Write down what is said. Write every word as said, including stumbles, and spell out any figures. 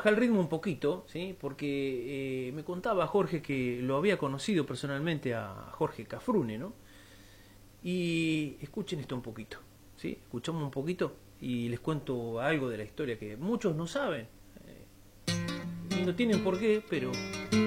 bajar el ritmo un poquito, ¿sí? Porque eh, me contaba Jorge que lo había conocido personalmente a Jorge Cafrune, ¿no? Y escuchen esto un poquito, ¿sí? Escuchamos un poquito y les cuento algo de la historia que muchos no saben. Eh, y no tienen por qué, pero